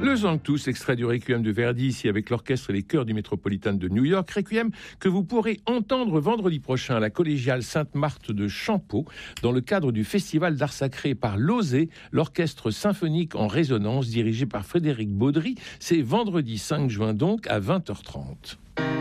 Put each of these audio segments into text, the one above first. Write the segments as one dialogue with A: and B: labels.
A: Le Sanctus, extrait du Requiem de Verdi, ici avec l'orchestre et les chœurs du Metropolitan de New York. Requiem que vous pourrez entendre vendredi prochain à la collégiale Sainte-Marthe de Champeaux, dans le cadre du Festival d'art sacré par l'OSE, l'orchestre symphonique en résonance dirigé par Frédéric Baudry. C'est vendredi 5 juin donc à 20h30.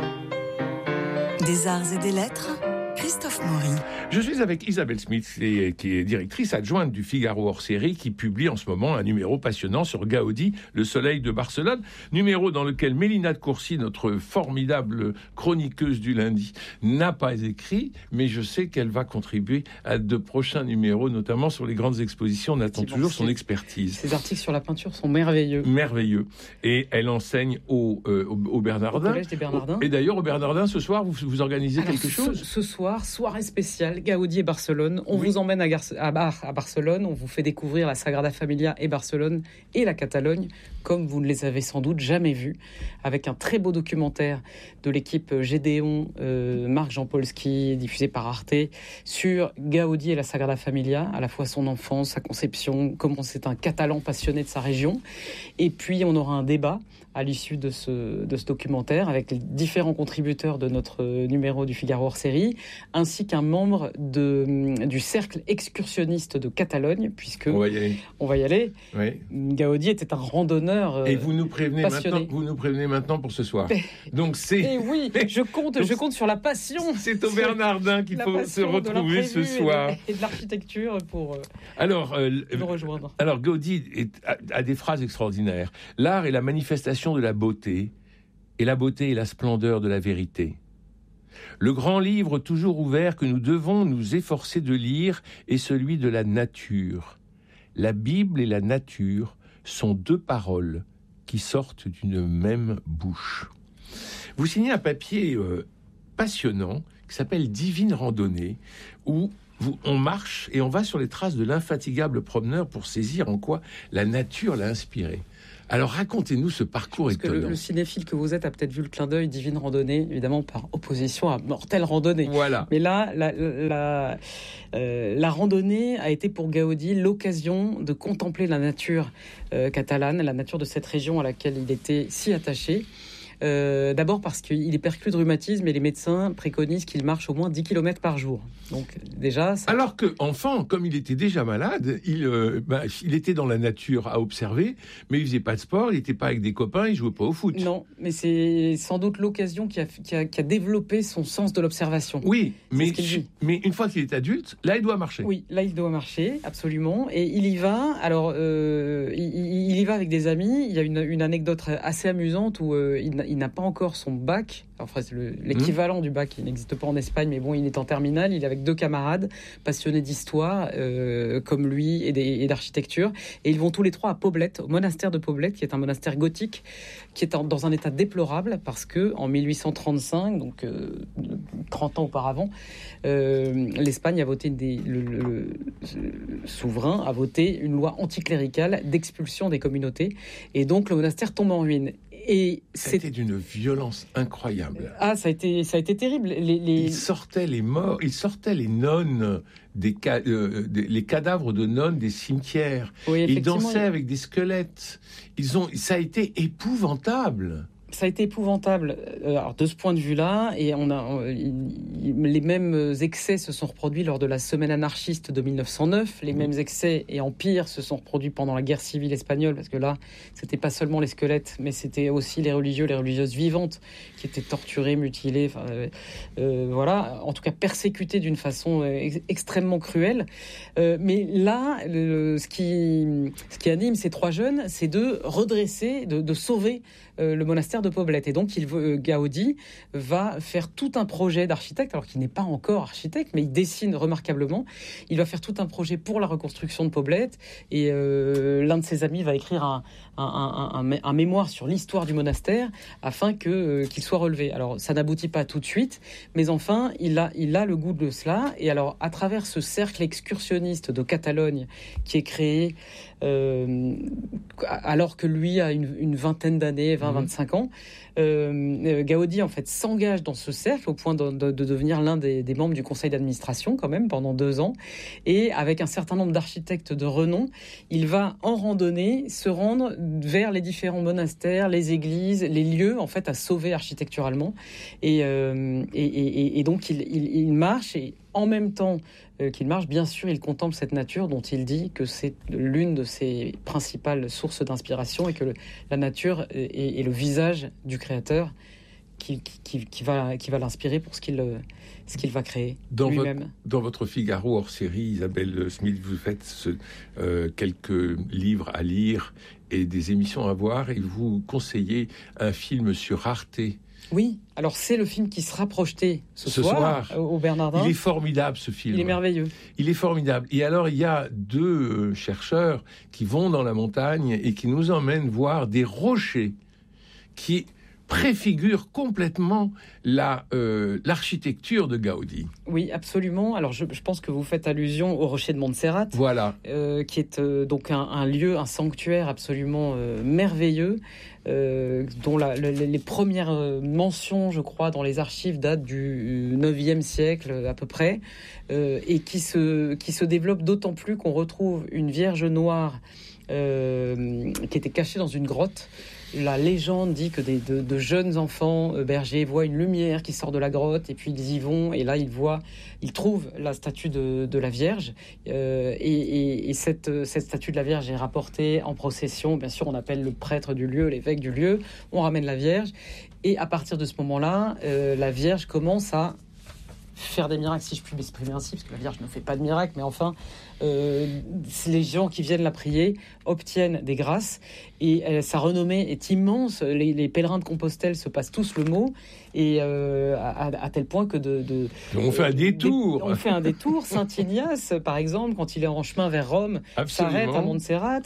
B: Des arts et des lettres, Christophe Maury.
A: Je suis avec Isabelle Smith, qui est directrice adjointe du Figaro hors-série, qui publie en ce moment un numéro passionnant sur Gaudi, le soleil de Barcelone. Numéro dans lequel Mélina de Courcy, notre formidable chroniqueuse du lundi, n'a pas écrit, mais je sais qu'elle va contribuer à de prochains numéros, notamment sur les grandes expositions. On attend toujours son expertise.
C: Ces articles sur la peinture sont merveilleux.
A: Merveilleux. Et elle enseigne au Bernardin.
C: Au Collège des Bernardins.
A: Et d'ailleurs, au Bernardin, ce soir, vous organisez quelque chose ?
C: Ce soir, soirée spéciale, Gaudi et Barcelone. On vous emmène à Barcelone, on vous fait découvrir la Sagrada Familia et Barcelone et la Catalogne, comme vous ne les avez sans doute jamais vus, avec un très beau documentaire de l'équipe Gédéon, Marc Jampolski, diffusé par Arte, sur Gaudi et la Sagrada Familia, à la fois son enfance, sa conception, comment c'est un Catalan passionné de sa région. Et puis, on aura un débat à l'issue de ce documentaire avec les différents contributeurs de notre numéro du Figaro hors-série, ainsi qu'un membre du cercle excursionniste de Catalogne, puisque on va y aller. Oui. Gaudi était un randonneur et vous nous prévenez passionné.
A: Vous nous prévenez maintenant pour ce soir. Donc c'est.
C: Et oui, je compte sur la passion.
A: C'est au Bernardin qu'il faut se retrouver ce soir.
C: Et de l'architecture pour nous rejoindre.
A: Alors Gaudi a des phrases extraordinaires. L'art est la manifestation de la beauté, et la beauté est la splendeur de la vérité. Le grand livre toujours ouvert que nous devons nous efforcer de lire est celui de la nature. La Bible et la nature sont deux paroles qui sortent d'une même bouche. Vous signez un papier passionnant qui s'appelle Divine Randonnée, où on marche et on va sur les traces de l'infatigable promeneur pour saisir en quoi la nature l'a inspiré. Alors racontez-nous ce parcours étonnant.
C: Parce que le cinéphile que vous êtes a peut-être vu le clin d'œil Divine Randonnée, évidemment par opposition à Mortelle Randonnée.
A: Voilà.
C: Mais là, la randonnée a été pour Gaudi l'occasion de contempler la nature catalane, la nature de cette région à laquelle il était si attaché. D'abord parce qu'il est perclus de rhumatisme et les médecins préconisent qu'il marche au moins 10 km par jour. Donc déjà,
A: alors qu'enfant, comme il était déjà malade, il était dans la nature à observer, mais il faisait pas de sport, il n'était pas avec des copains, il jouait pas au foot.
C: Non, mais c'est sans doute l'occasion qui a développé son sens de l'observation.
A: Oui, mais une fois qu'il est adulte, là il doit marcher.
C: Oui, là il doit marcher, absolument. Et il y va, alors il y va avec des amis. Il y a une anecdote assez amusante où il n'a pas encore son bac. Enfin, c'est l'équivalent du bac, il n'existe pas en Espagne, mais bon, il est en terminale. Il est avec deux camarades passionnés d'histoire, comme lui, et d'architecture. Et ils vont tous les trois à Poblet, au monastère de Poblet, qui est un monastère gothique, qui est dans un état déplorable, parce que en 1835, donc 30 ans auparavant, l'Espagne a voté, le souverain a voté une loi anticléricale d'expulsion des communautés. Et donc, le monastère tombe en ruine. Et
A: c'était d'une violence incroyable.
C: Ah, ça a été terrible.
A: Ils sortaient les morts, ils sortaient les nonnes, les cadavres de nonnes des cimetières.
C: Oui,
A: ils dansaient avec des squelettes. Ça a été épouvantable.
C: Ça a été épouvantable. Alors, de ce point de vue-là, et les mêmes excès se sont reproduits lors de la semaine anarchiste de 1909. Les mêmes excès et empires se sont reproduits pendant la guerre civile espagnole, parce que là, c'était pas seulement les squelettes, mais c'était aussi les religieuses vivantes qui étaient torturées, mutilées, voilà, en tout cas persécutées d'une façon extrêmement cruelle. Mais là, ce qui anime ces trois jeunes, c'est de redresser, de sauver le monastère de Poblet. Et donc, Gaudi va faire tout un projet d'architecte, alors qu'il n'est pas encore architecte, mais il dessine remarquablement. Il va faire tout un projet pour la reconstruction de Poblet. Et l'un de ses amis va écrire un mémoire sur l'histoire du monastère afin qu'il soit relevé. Alors, ça n'aboutit pas tout de suite, mais enfin, il a le goût de cela. Et alors, à travers ce cercle excursionniste de Catalogne qui est créé alors que lui a une vingtaine d'années, 20-25 ans. Gaudi en fait s'engage dans ce cercle au point de devenir l'un des membres du conseil d'administration quand même pendant 2 ans, et avec un certain nombre d'architectes de renom, il va en randonnée se rendre vers les différents monastères, les églises, les lieux en fait à sauver architecturalement, et donc il marche, et en même temps qu'il marche, bien sûr, il contemple cette nature dont il dit que c'est l'une de ses principales sources d'inspiration, et que la nature est le visage du créateur qui va l'inspirer pour ce qu'il va créer lui-même.
A: Dans votre Figaro hors série, Isabelle Smith, vous faites quelques livres à lire et des émissions à voir, et vous conseillez un film sur Arte.
C: Oui, alors c'est le film qui sera projeté ce soir au Bernardin.
A: Il est formidable, ce film.
C: Il est merveilleux.
A: Il est formidable. Et alors, il y a 2 chercheurs qui vont dans la montagne et qui nous emmènent voir des rochers qui préfigurent complètement l'architecture de Gaudi.
C: Oui, absolument. Alors, je pense que vous faites allusion au rocher de Montserrat.
A: Voilà.
C: Qui est donc un lieu, un sanctuaire absolument merveilleux, dont les premières mentions, je crois, dans les archives datent du 9e siècle à peu près, et qui se développe d'autant plus qu'on retrouve une Vierge noire qui était cachée dans une grotte. La légende dit que de jeunes enfants bergers voient une lumière qui sort de la grotte, et puis ils y vont, et là ils trouvent la statue de la Vierge, et cette statue de la Vierge est rapportée en procession. Bien sûr, on appelle le prêtre du lieu, l'évêque du lieu, on ramène la Vierge, et à partir de ce moment-là, la Vierge commence à faire des miracles, si je puis m'exprimer ainsi, parce que la Vierge ne fait pas de miracles, mais enfin, les gens qui viennent la prier obtiennent des grâces, et sa renommée est immense. Les pèlerins de Compostelle se passent tous le mot, et à tel point que
A: on fait un détour.
C: On fait un détour. Saint Ignace, par exemple, quand il est en chemin vers Rome, s'arrête à Montserrat,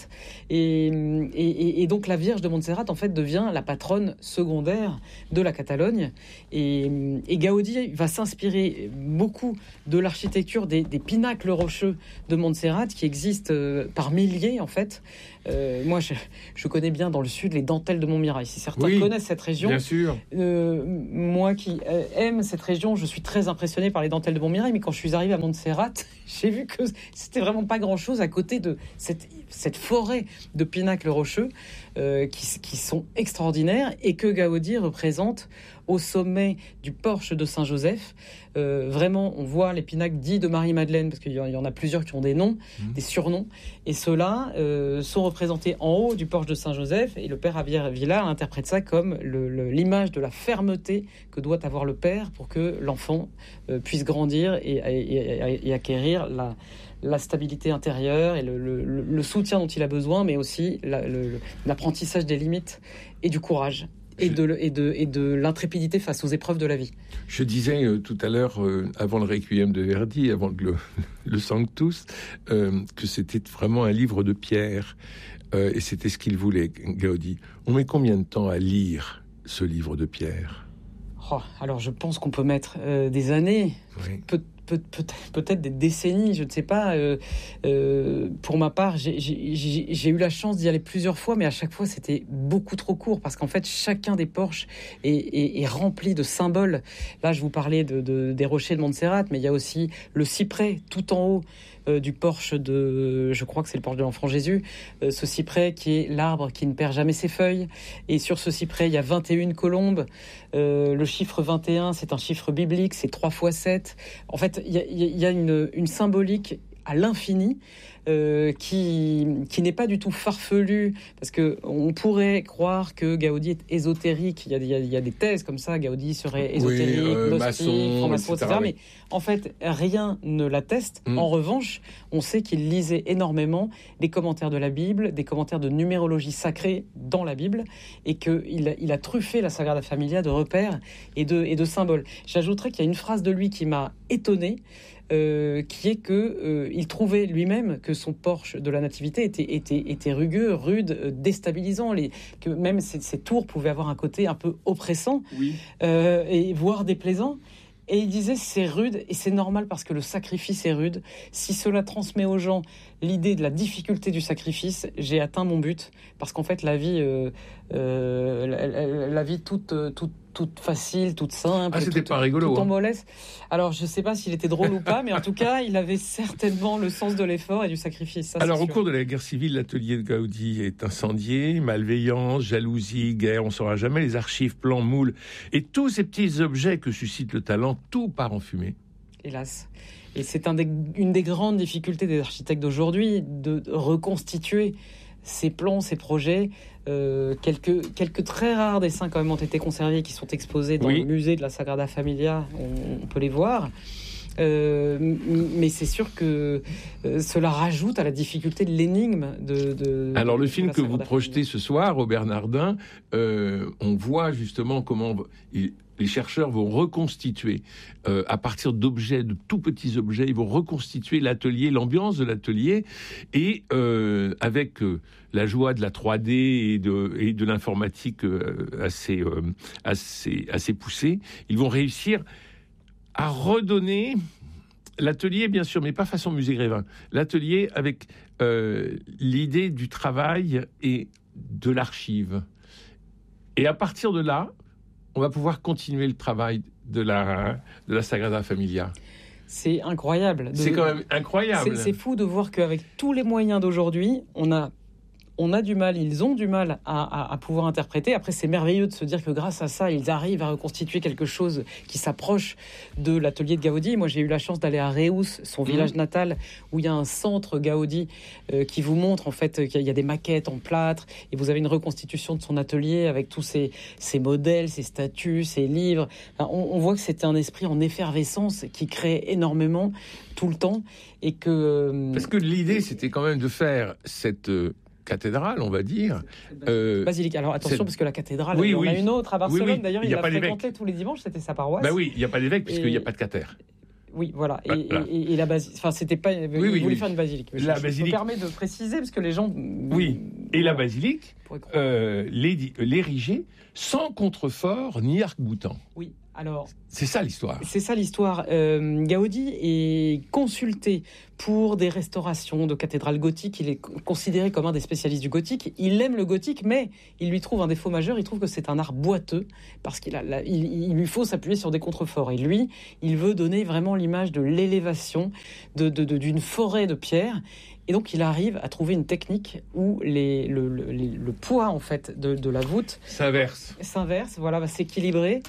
C: et donc la Vierge de Montserrat en fait devient la patronne secondaire de la Catalogne, et Gaudi va s'inspirer beaucoup de l'architecture des pinacles rocheux de Montserrat, qui existent par milliers en fait. Moi, je connais bien dans le sud les dentelles de Montmirail. Si certains connaissent cette région,
A: bien sûr.
C: Moi qui aime cette région, je suis très impressionné par les dentelles de Montmirail. Mais quand je suis arrivé à Montserrat, j'ai vu que c'était vraiment pas grand-chose à côté de cette forêt de pinacles rocheux qui sont extraordinaires, et que Gaudi représente au sommet du porche de Saint-Joseph. Vraiment, on voit les pinacles dits de Marie-Madeleine, parce qu'il y en a plusieurs qui ont des noms, des surnoms, et ceux-là sont représentés en haut du porche de Saint-Joseph, et le père Javier Villard interprète ça comme l'image de la fermeté que doit avoir le père pour que l'enfant puisse grandir et acquérir la stabilité intérieure et le soutien dont il a besoin, mais aussi l'apprentissage des limites et du courage. Et de l'intrépidité face aux épreuves de la vie.
A: Je disais tout à l'heure, avant le Requiem de Verdi, avant le Sanctus, que c'était vraiment un livre de pierre, et c'était ce qu'il voulait, Gaudi. On met combien de temps à lire ce livre de pierre ?
C: Alors je pense qu'on peut mettre des années, peut-être des décennies, je ne sais pas. Pour ma part, j'ai eu la chance d'y aller plusieurs fois, mais à chaque fois c'était beaucoup trop court, parce qu'en fait chacun des porches est rempli de symboles. Là, je vous parlais des rochers de Montserrat, mais il y a aussi le cyprès tout en haut du porche je crois que c'est le porche de l'Enfant Jésus, ce cyprès qui est l'arbre qui ne perd jamais ses feuilles, et sur ce cyprès il y a 21 colombes. Le chiffre 21, c'est un chiffre biblique, c'est 3 fois 7. En fait, il y a une symbolique à l'infini qui n'est pas du tout farfelu, parce que on pourrait croire que Gaudi est ésotérique. Il y a des thèses comme ça, Gaudi serait ésotérique, gnostique, franc-maçon, etc. Mais en fait, rien ne l'atteste. En revanche, on sait qu'il lisait énormément les commentaires de la Bible, des commentaires de numérologie sacrée dans la Bible, et qu'il a truffé la Sagrada Familia de repères et de symboles. J'ajouterais qu'il y a une phrase de lui qui m'a étonné, qui est que il trouvait lui-même que son porche de la Nativité était rugueux, rude, déstabilisant, que même ces tours pouvaient avoir un côté un peu oppressant, et voire déplaisant. Et il disait, c'est rude et c'est normal parce que le sacrifice est rude. Si cela transmet aux gens l'idée de la difficulté du sacrifice, j'ai atteint mon but, parce qu'en fait la vie toute facile, toute simple,
A: c'était pas rigolo,
C: tout en mollesse. Alors je sais pas s'il était drôle ou pas, mais en tout cas il avait certainement le sens de l'effort et du sacrifice. Ça,
A: alors au cours de la guerre civile, l'atelier de Gaudi est incendié, malveillance, jalousie, guerre, on ne saura jamais, les archives, plans, moules et tous ces petits objets que suscite le talent, tout part en fumée.
C: Hélas. Et c'est une des grandes difficultés des architectes d'aujourd'hui, de reconstituer ces plans, ces projets. Quelques très rares dessins quand même ont été conservés, qui sont exposés dans le musée de la Sagrada Familia. On peut les voir. Mais c'est sûr que cela rajoute à la difficulté de l'énigme de
A: alors le film que vous projetez
C: Familia.
A: ce soir au Bernardin, on voit justement comment les chercheurs vont reconstituer à partir d'objets, de tout petits objets, ils vont reconstituer l'atelier, l'ambiance de l'atelier, et avec la joie de la 3D et de l'informatique assez poussée, ils vont réussir à redonner l'atelier, bien sûr, mais pas façon musée Grévin. L'atelier avec l'idée du travail et de l'archive. Et à partir de là, on va pouvoir continuer le travail de la Sagrada Familia.
C: C'est incroyable.
A: C'est quand même incroyable.
C: C'est fou de voir qu'avec tous les moyens d'aujourd'hui, on a du mal, ils ont du mal à pouvoir interpréter. Après, c'est merveilleux de se dire que grâce à ça, ils arrivent à reconstituer quelque chose qui s'approche de l'atelier de Gaudi. Moi, j'ai eu la chance d'aller à Reus, son village natal, où il y a un centre Gaudi qui vous montre en fait qu'il y a des maquettes en plâtre, et vous avez une reconstitution de son atelier avec tous ses modèles, ses statues, ses livres. Enfin, on voit que c'était un esprit en effervescence qui crée énormément tout le temps, et que...
A: Parce que l'idée, c'était quand même de faire cette... cathédrale, on va dire.
C: Basilique. Alors attention, parce que la cathédrale, il y en a une autre à Barcelone. D'ailleurs, il la fréquentait tous les dimanches, c'était sa paroisse.
A: Bah oui, il n'y a pas d'évêque, puisqu'il n'y a pas de cather.
C: Oui, voilà. Et la basilique. Enfin, c'était pas. Il voulait faire une basilique. Je me permets de préciser, parce que les gens.
A: Oui. Et la basilique, l'ériger sans contrefort ni arc-boutant.
C: Oui. Alors,
A: c'est ça l'histoire.
C: C'est ça l'histoire. Gaudi est consulté pour des restaurations de cathédrales gothiques. Il est considéré comme un des spécialistes du gothique. Il aime le gothique, mais il lui trouve un défaut majeur. Il trouve que c'est un art boiteux, parce il lui faut s'appuyer sur des contreforts. Et lui, il veut donner vraiment l'image de l'élévation d'une forêt de pierre. Et donc, il arrive à trouver une technique où le poids en fait de la voûte s'inverse. Voilà, va s'équilibrer.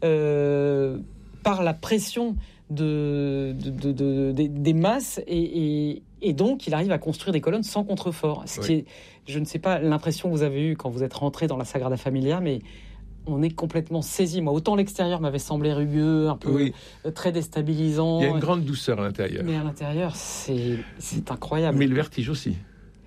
C: Par la pression des masses, et donc il arrive à construire des colonnes sans contrefort. Qui est, je ne sais pas l'impression que vous avez eue quand vous êtes rentré dans la Sagrada Familia, mais on est complètement saisi. Moi, autant l'extérieur m'avait semblé rugueux, un peu très déstabilisant.
A: Il y a une grande douceur à l'intérieur.
C: Mais à l'intérieur, c'est incroyable.
A: Mais le vertige aussi.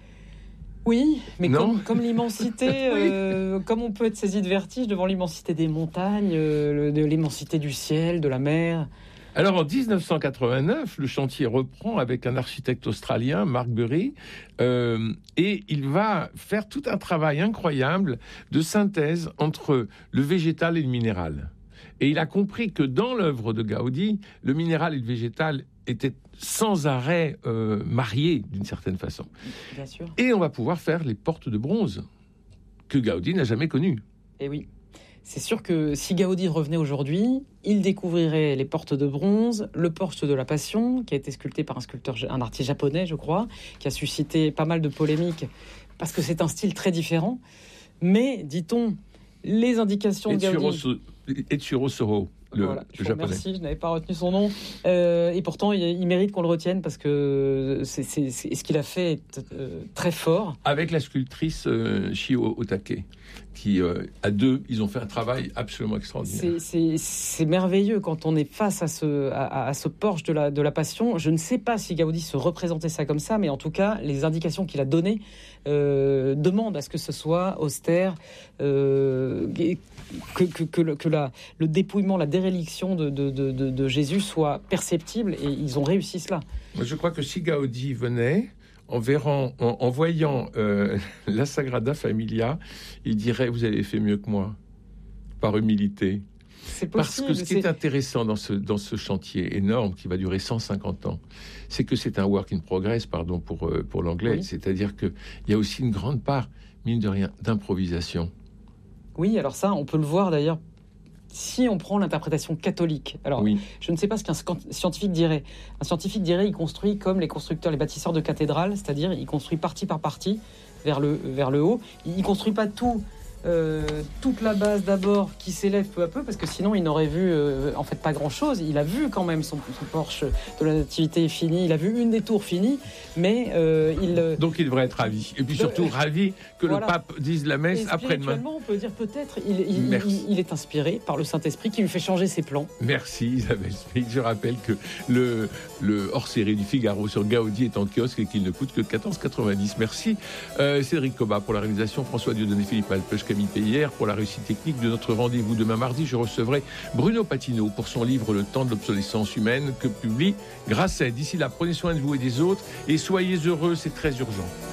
C: Oui, mais comme l'immensité, comme on peut être saisi de vertige devant l'immensité des montagnes, de l'immensité du ciel, de la mer.
A: Alors en 1989, le chantier reprend avec un architecte australien, Mark Burry, et il va faire tout un travail incroyable de synthèse entre le végétal et le minéral. Et il a compris que dans l'œuvre de Gaudi, le minéral et le végétal étaient sans arrêt mariés d'une certaine façon.
C: Bien sûr.
A: Et on va pouvoir faire les portes de bronze que Gaudi n'a jamais connues.
C: Et oui. C'est sûr que si Gaudi revenait aujourd'hui, il découvrirait les portes de bronze, le porche de la Passion, qui a été sculpté par un artiste japonais, je crois, qui a suscité pas mal de polémiques, parce que c'est un style très différent. Mais, dit-on, les indications de Gaudi...
A: Etsuro Soro, le japonais.
C: Merci, je n'avais pas retenu son nom. Et pourtant, il mérite qu'on le retienne, parce que ce qu'il a fait est très fort.
A: Avec la sculptrice Shio Otake, qui, à deux, ils ont fait un travail absolument extraordinaire.
C: C'est merveilleux quand on est face à ce porche de la Passion. Je ne sais pas si Gaudi se représentait ça comme ça, mais en tout cas, les indications qu'il a données demandent à ce que ce soit austère, que le dépouillement, la déréliction de Jésus soit perceptible, et ils ont réussi cela.
A: Moi, je crois que si Gaudi venait, en voyant la Sagrada Familia, il dirait « Vous avez fait mieux que moi », par humilité.
C: C'est
A: Parce
C: possible.
A: que ce qui est intéressant dans ce chantier énorme qui va durer 150 ans, c'est que c'est un work in progress, pardon pour l'anglais,
C: Oui.
A: c'est-à-dire qu'il y a aussi une grande part, mine de rien, d'improvisation.
C: Oui, alors ça, on peut le voir d'ailleurs si on prend l'interprétation catholique. Alors,
A: Oui,
C: je ne sais pas ce qu'un scientifique dirait. Un scientifique dirait il construit comme les constructeurs, les bâtisseurs de cathédrales, c'est-à-dire il construit partie par partie vers le haut. Il construit pas toute la base d'abord qui s'élève peu à peu, parce que sinon il n'aurait vu en fait pas grand-chose. Il a vu quand même son porche de la Nativité fini, il a vu une des tours finie, mais
A: donc il devrait être ravi. Et puis surtout ravi que
C: voilà.
A: le pape dise la messe après-demain.
C: Spirituellement, on peut dire peut-être il est inspiré par le Saint-Esprit qui lui fait changer ses plans.
A: Merci Isabelle Smith. Je rappelle que le hors-série du Figaro sur Gaudi est en kiosque et qu'il ne coûte que 14,90. Merci Cédric Cobat pour la réalisation, François Dieudonné, Philippe Alpech, Camille Payère pour la réussite technique de notre rendez-vous. Demain mardi, je recevrai Bruno Patino pour son livre Le temps de l'obsolescence humaine que publie Grasset. D'ici là, prenez soin de vous et des autres et soyez heureux, c'est très urgent.